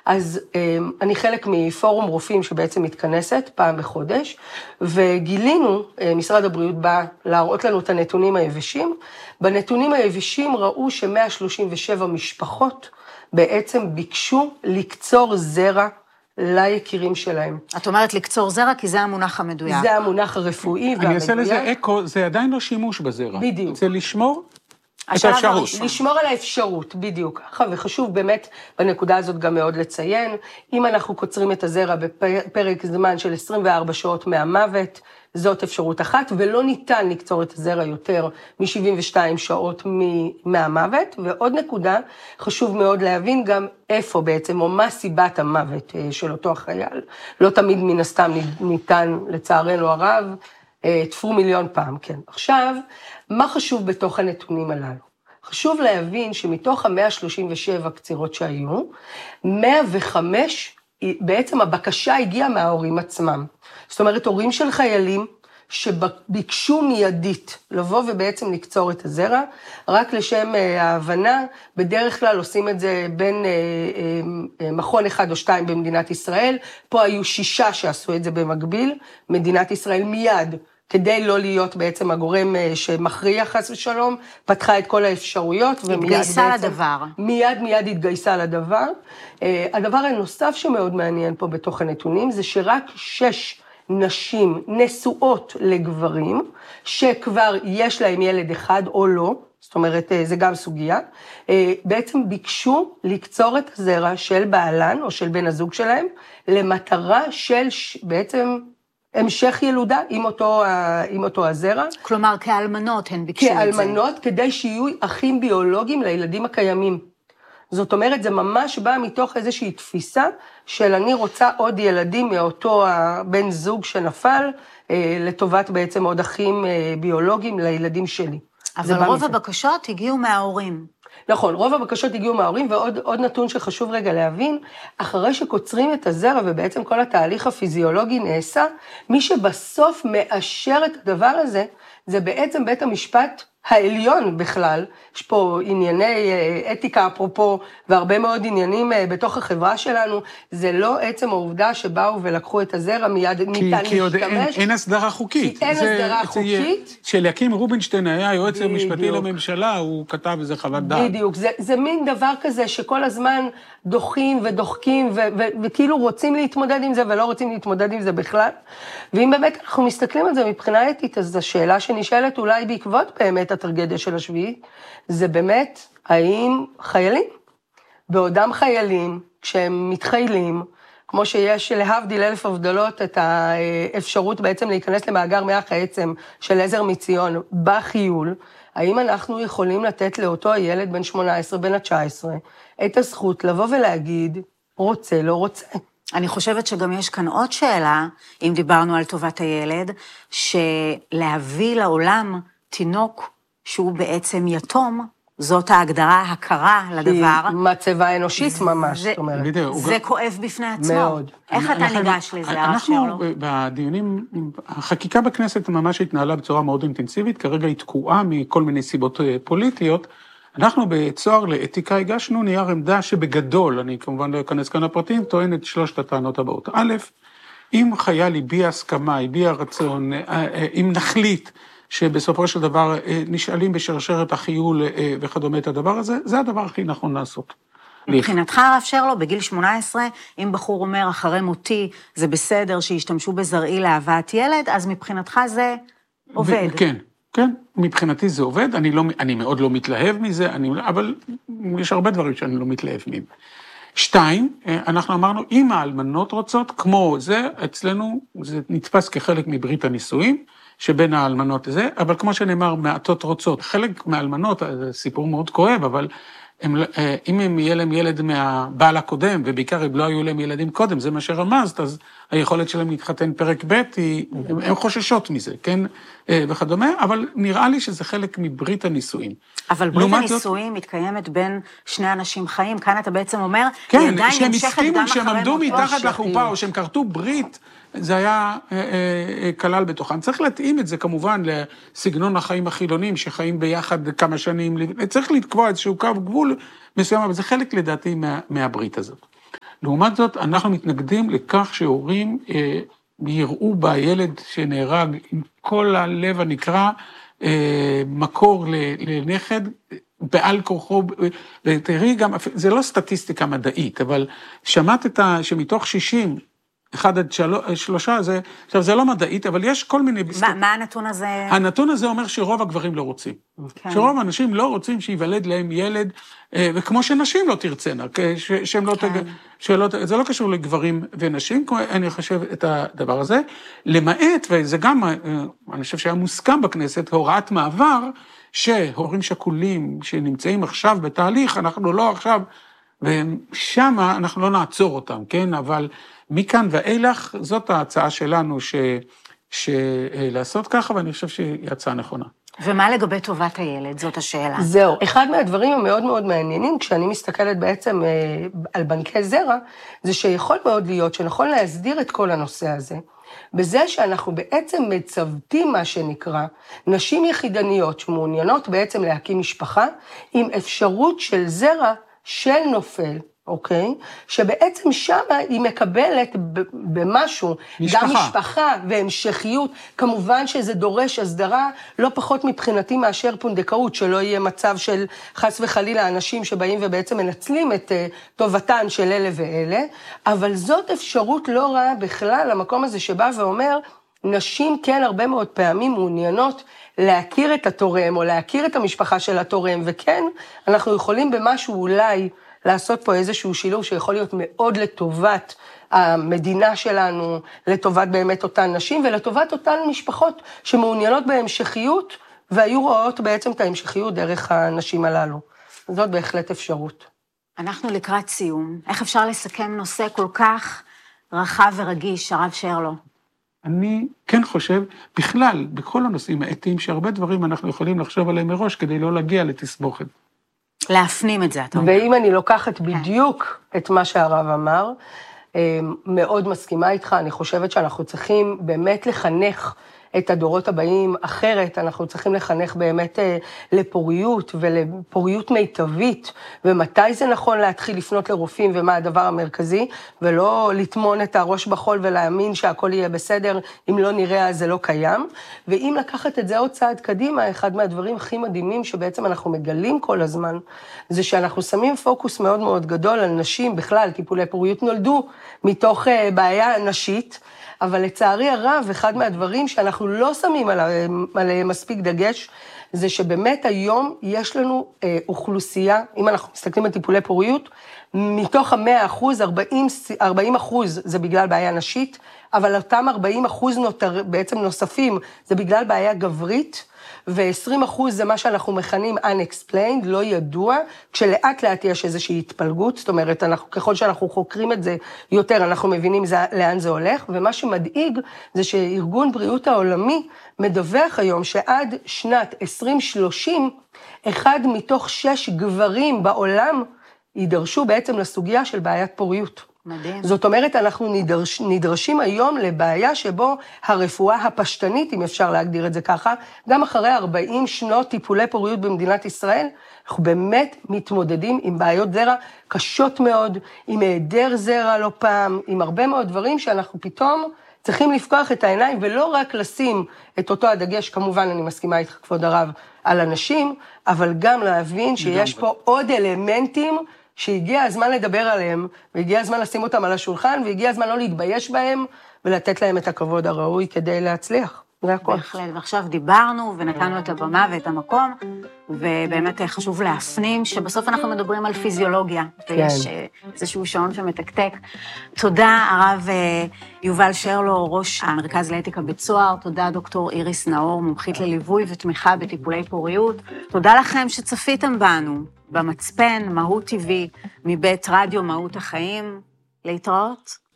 אז אני חלק מפורום רופאים שבעצם מתכנסת פעם בחודש, וגילינו, משרד הבריאות בא להראות לנו את הנתונים היבשים, בנתונים היבשים ראו ש137 משפחות בעצם ביקשו לקצור זרע ליקירים שלהם. את אומרת לקצור זרע, כי זה המונח המדויק. זה המונח הרפואי והמדויק. אני אעשה לזה אקו, זה עדיין לא שימוש בזרע. בדיוק. זה לשמור את האפשרות. לשמור על האפשרות, בדיוק. וחשוב באמת בנקודה הזאת גם מאוד לציין, אם אנחנו קוצרים את הזרע בפרק זמן של 24 שעות מהמוות, זאת אפשרות אחת, ולא ניתן לקצור את הזרע יותר מ-72 שעות מהמוות, ועוד נקודה, חשוב מאוד להבין גם איפה בעצם, או מה סיבת המוות של אותו החייל. לא תמיד מן הסתם ניתן, לצערנו הרב, תפרו מיליון פעם, כן. עכשיו, מה חשוב בתוך הנתונים הללו? חשוב להבין שמתוך ה-137 קצירות שהיו, 105, בעצם הבקשה הגיעה מההורים עצמם. זאת אומרת, הורים של חיילים שביקשו מיידית לבוא ובעצם לקצור את הזרע, רק לשם ההבנה, בדרך כלל עושים את זה בין מכון אחד או שתיים במדינת ישראל, פה היו 6 שעשו את זה במקביל, מדינת ישראל מיד, כדי לא להיות בעצם הגורם שמכריע חס ושלום, פתחה את כל האפשרויות, התגייסה לדבר. מיד התגייסה לדבר. הדבר הנוסף שמאוד מעניין פה בתוך הנתונים, זה שרק 6 נשים נשואות לגברים, שכבר יש להם ילד אחד או לא, זאת אומרת, זה גם סוגיה, בעצם ביקשו לקצור את הזרע של בעלן או של בן הזוג שלהם, למטרה של בעצם המשך ילודה עם אותו הזרע. כלומר, כאלמנות הן ביקשו את זה. כאלמנות, כדי שיהיו אחים ביולוגיים לילדים הקיימים. זאת אומרת, זה ממש בא מתוך איזושהי תפיסה של אני רוצה עוד ילדים מאותו בן זוג שנפל, לטובת בעצם עוד אחים ביולוגיים לילדים שלי. אבל רוב הבקשות הגיעו מההורים. נכון, רוב הבקשות הגיעו מההורים, ועוד נתון שחשוב רגע להבין, אחרי שקוצרים את הזרע ובעצם כל התהליך הפיזיולוגי נעשה, מי שבסוף מאשר את הדבר הזה, זה בעצם בית המשפט העליון בכלל, יש פה ענייני אתיקה אפרופו, והרבה מאוד עניינים בתוך החברה שלנו, זה לא עצם העובדה שבאו ולקחו את הזרע מיד ניתן להשתמש. כי עוד אין הסדרה חוקית. כי אין הסדרה חוקית. כשאליקים רובינשטיין היה היועץ המשפטי לממשלה, הוא כתב איזה חוות דעת. בדיוק, זה מין דבר כזה שכל הזמן דוחים ודוחקים, וכאילו רוצים להתמודד עם זה ולא רוצים להתמודד עם זה בכלל. ואם באמת אנחנו מסתכלים על זה מבחינה אתית, אז השאלה שנשאלת אולי בעקבות באמת הטרגדיה של השביעי, זה באמת, האם חיילים, בעודם חיילים, כשהם מתחיילים, כמו שיש להבדיל אלף הבדלות את האפשרות בעצם להיכנס למאגר מח העצם של עזר מציון בחיול, האם אנחנו יכולים לתת לאותו הילד בן 18, בן ה-19, את הזכות לבוא ולהגיד, רוצה, לא רוצה. אני חושבת שגם יש כאן עוד שאלה, אם דיברנו על טובת הילד, שלהביא לעולם תינוק שהוא בעצם יתום, זאת ההגדרה הקרה לדבר. היא מצבה אנושית ממש, זאת אומרת. זה כואב בפני עצמו. מאוד. איך אתה ניגש לזה, אנחנו בדיונים, החקיקה בכנסת ממש התנהלה בצורה מאוד אינטנסיבית, כרגע היא תקועה מכל מיני סיבות פוליטיות. אנחנו בצוהר לאתיקה הגשנו נייר עמדה שבגדול, אני כמובן לא אכנס כאן לפרטים, טוען את 3 הטענות הבאות. א', אם חייל הביע הסכמה, הביע רצון, אם נחליט, שבסופו של דבר נשאלים בשרשרת החיול וכדומה את הדבר הזה, זה הדבר הכי נכון לעשות. מבחינתך לאפשר לו, בגיל 18, אם בחור אומר, אחרי מותי, זה בסדר שישתמשו בזרעי להבאת ילד, אז מבחינתך זה עובד. כן, מבחינתי זה עובד, אני מאוד לא מתלהב מזה, אבל יש הרבה דברים שאני לא מתלהב מהם. 2, אנחנו אמרנו, אם האלמנות רוצות, כמו זה, אצלנו זה נתפס כחלק מברית הנישואים, שבין האלמנות הזה, אבל כמו שנאמר, מעטות רוצות. חלק מהאלמנות, זה סיפור מאוד כואב, אבל אם יהיה להם ילד מהבעל הקודם, ובעיקר אם לא היו להם ילדים קודם, זה מה שרמזת, אז היכולת שלהם להתחתן פרק ב', הן חוששות מזה, כן? וכדומה, אבל נראה לי שזה חלק מברית הנישואים. אבל ברית הנישואים מתקיימת בין 2 אנשים חיים, כאן אתה בעצם אומר, היא עדיין נמשכת גם אחרי שהם עמדו מתחת לחופה, או שהם כרתו ברית, זה היה כלל בתוכן. צריך להתאים את זה כמובן לסגנון החיים החילונים, שחיים ביחד כמה שנים, צריך לקבוע איזשהו קו גבול מסוים, אבל זה חלק לדעתי מהברית הזאת. לעומת זאת, אנחנו מתנגדים לכך שהורים יראו בילד שנהרג עם כל הלב הנקרא, מקור לנכד, בעל כורחו, ותראי גם, זה לא סטטיסטיקה מדעית, אבל שמעת שמתוך 60, 1 עד 3, עכשיו זה לא מדעית, אבל יש כל מיני... מה הנתון הזה? הנתון הזה אומר שרוב הגברים לא רוצים. כן. שרוב האנשים לא רוצים שיוולד להם ילד, וכמו שנשים לא תרצנה, שהם לא... כן. זה לא קשור לגברים ונשים, אני חושב את הדבר הזה, למעט, וזה גם, אני חושב שהיה מוסכם בכנסת, הוראת מעבר, שהורים שכולים שנמצאים עכשיו בתהליך, אנחנו לא עכשיו, ושם אנחנו לא נעצור אותם, כן? אבל מכאן ואילך, זאת ההצעה שלנו לעשות ככה, ואני חושב שהיא הצעה נכונה. ומה לגבי טובת הילד? זאת השאלה. זהו. אחד מהדברים המאוד מאוד מעניינים, כשאני מסתכלת בעצם על בנקי זרע, זה שיכול מאוד להיות שנכון להסדיר את כל הנושא הזה, בזה שאנחנו בעצם מצוותים מה שנקרא, נשים יחידניות שמעוניינות בעצם להקים משפחה, עם אפשרות של זרע של נופל, אוקיי? שבעצם שמה היא מקבלת במשהו, משפחה. גם משפחה והמשכיות, כמובן שזה דורש הסדרה, לא פחות מבחינתי מאשר פונדקאות, שלא יהיה מצב של חס וחלילה אנשים שבאים ובעצם מנצלים את טובתן של אלה ואלה, אבל זאת אפשרות לא רעה בכלל, המקום הזה שבא ואומר, נשים כן הרבה מאוד פעמים מעוניינות להכיר את התורם, או להכיר את המשפחה של התורם, וכן, אנחנו יכולים במשהו אולי לעשות פה איזשהו שילוב שיכול להיות מאוד לטובת המדינה שלנו, לטובת באמת אותן נשים, ולטובת אותן משפחות שמעוניינות בהמשכיות, והיו רואות בעצם את ההמשכיות דרך הנשים הללו. זאת בהחלט אפשרות. אנחנו לקראת סיום. איך אפשר לסכם נושא כל כך רחב ורגיש, הרב שרלו? אני כן חושב, בכלל, בכל הנושאים האתיים, שהרבה דברים אנחנו יכולים לחשוב עליהם מראש, כדי לא להגיע לתסבוכת. להפנים את זה, אתה אומר. ואם אני לוקחת בדיוק את מה שהרב אמר, מאוד מסכימה איתך, אני חושבת שאנחנו צריכים באמת לחנך את הדורות הבאים אחרת, אנחנו צריכים לחנך באמת לפוריות ולפוריות מיטבית, ומתי זה נכון להתחיל לפנות לרופאים ומה הדבר המרכזי, ולא לטמון את הראש בחול ולהאמין שהכל יהיה בסדר, אם לא נראה אז זה לא קיים, ואם לקחת את זה עוד צעד קדימה, אחד מהדברים הכי מדהימים שבעצם אנחנו מגלים כל הזמן, זה שאנחנו שמים פוקוס מאוד מאוד גדול על נשים בכלל, טיפולי פוריות נולדו מתוך בעיה נשית, אבל לצערי הרב, אחד מהדברים שאנחנו לא שמים עליהם מספיק דגש, זה שבאמת היום יש לנו אוכלוסייה, אם אנחנו מסתכלים על טיפולי פוריות, מתוך 100%, 40% זה בגלל בעיה נשית, אבל אותם 40% בעצם נוספים, זה בגלל בעיה גברית, ו-20% זה מה שאנחנו מכנים unexplained, לא ידוע, כשלאט לאט יש איזושהי התפלגות, זאת אומרת, ככל שאנחנו חוקרים את זה יותר, אנחנו מבינים לאן זה הולך, ומה שמדאיג זה שארגון בריאות העולמי מדווח היום שעד שנת 2030, 1 מתוך 6 גברים בעולם יידרשו בעצם לסוגיה של בעיית פוריות. מדהים. זאת אומרת, אנחנו נדרשים היום לבעיה שבו הרפואה הפשטנית, אם אפשר להגדיר את זה ככה, גם אחרי 40 שנות טיפולי פוריות במדינת ישראל, אנחנו באמת מתמודדים עם בעיות זרע קשות מאוד, עם היעדר זרע לא פעם, עם הרבה מאוד דברים שאנחנו פתאום צריכים לפקוח את העיניים, ולא רק לשים את אותו הדגש, כמובן אני מסכימה איתך כבוד הרב, על אנשים, אבל גם להבין שיש פה עוד אלמנטים, שהגיע הזמן לדבר עליהם, והגיע הזמן לשים אותם על השולחן, והגיע הזמן לא להתבייש בהם, ולתת להם את הכבוד הראוי כדי להצליח. זה הכל. בהחלט, ועכשיו דיברנו ונתנו את הבמה ואת המקום, ובאמת חשוב להפנים שבסוף אנחנו מדברים על פיזיולוגיה, ויש איזשהו שעון שמתקתק. תודה הרב יובל שרלו, ראש המרכז לאתיקה בצוהר, תודה דוקטור איריס נאור, מומחית לליווי ותמיכה בטיפולי פוריות, תודה לכם שצפיתם בנו, במצפן, מהות טבעי, מבית רדיו מהות החיים, להתראות.